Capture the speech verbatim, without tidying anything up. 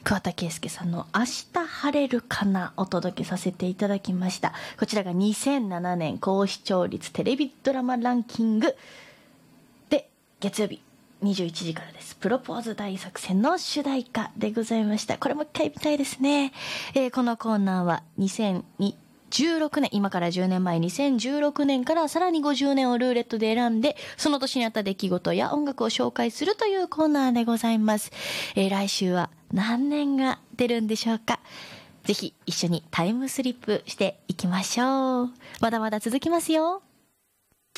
桑田佳祐さんの明日晴れるかなお届けさせていただきました。こちらがにせんななねん高視聴率テレビドラマランキングで月曜日にじゅういちじからです。プロポーズ大作戦の主題歌でございました。これもう一回見たいですね。えー、このコーナーはにせんじゅうろくねん、今からじゅうねんまえにせんじゅうろくねんからさらにごじゅうねんをルーレットで選んで、その年にあった出来事や音楽を紹介するというコーナーでございます。えー、来週は何年が出るんでしょうか。ぜひ一緒にタイムスリップしていきましょう。まだまだ続きますよ。